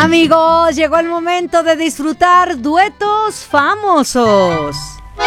Amigos, llegó el momento de disfrutar duetos famosos.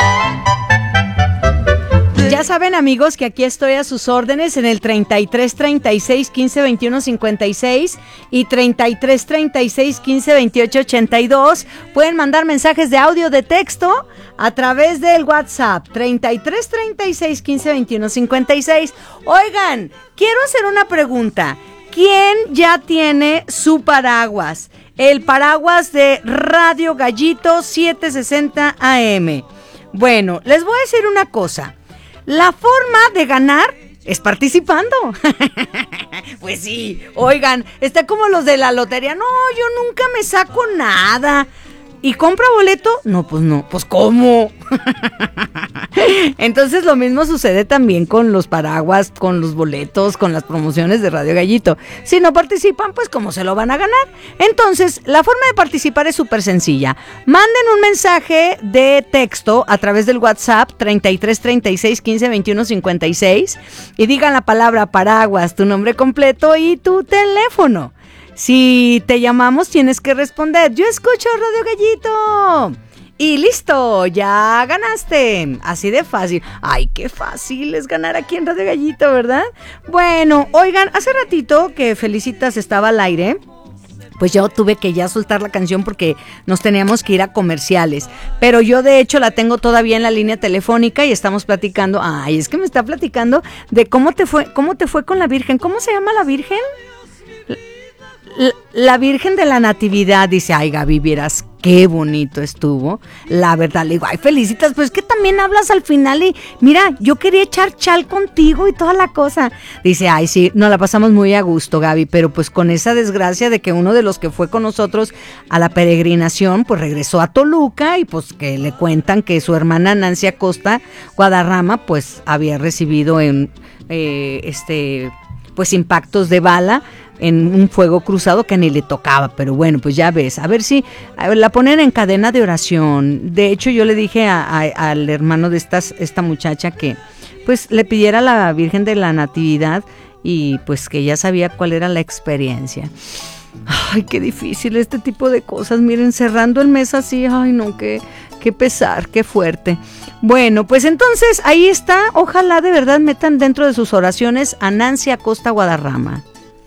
Ya saben, amigos, que aquí estoy a sus órdenes en el 33 36 15 21 56 y 33 36 15 28 82. Pueden mandar mensajes de audio, de texto a través del WhatsApp 33 36 15 21 56. Oigan, quiero hacer una pregunta. ¿Quién ya tiene su paraguas? El paraguas de Radio Gallito 760 AM. Bueno, les voy a decir una cosa. La forma de ganar es participando. Pues sí, oigan, está como los de la lotería. No, yo nunca me saco nada. ¿Y compra boleto? No, pues ¿cómo? Entonces lo mismo sucede también con los paraguas, con los boletos, con las promociones de Radio Gallito. Si no participan, pues ¿cómo se lo van a ganar? Entonces, la forma de participar es súper sencilla. Manden un mensaje de texto a través del WhatsApp 33 36 15 21 56 y digan la palabra paraguas, tu nombre completo y tu teléfono. Si te llamamos, tienes que responder: yo escucho Radio Gallito. Y listo, ya ganaste. Así de fácil. Ay, qué fácil es ganar aquí en Radio Gallito, ¿verdad? Bueno, oigan, hace ratito que Felicitas estaba al aire, pues yo tuve que ya soltar la canción porque nos teníamos que ir a comerciales. Pero yo de hecho la tengo todavía en la línea telefónica y estamos platicando. Ay, es que me está platicando de cómo te fue con la Virgen. ¿Cómo se llama la Virgen? La Virgen de la Natividad. Dice: ay, Gaby, vieras qué bonito estuvo. La verdad, le digo: ay, Felicitas, pues es que también hablas al final y mira, yo quería echar chal contigo y toda la cosa. Dice: ay, sí, nos la pasamos muy a gusto, Gaby, pero pues con esa desgracia de que uno de los que fue con nosotros a la peregrinación, pues regresó a Toluca y pues que le cuentan que su hermana Nancy Acosta Guadarrama, pues había recibido pues impactos de bala en un fuego cruzado que ni le tocaba, pero bueno, pues ya ves, a ver si la ponen en cadena de oración. De hecho, yo le dije al hermano de esta muchacha que pues le pidiera a la Virgen de la Natividad y pues que ya sabía cuál era la experiencia. Ay, qué difícil este tipo de cosas, miren, cerrando el mes así, ay no, qué pesar, qué fuerte. Bueno, pues entonces ahí está, ojalá de verdad metan dentro de sus oraciones a Nancy Acosta Guadarrama.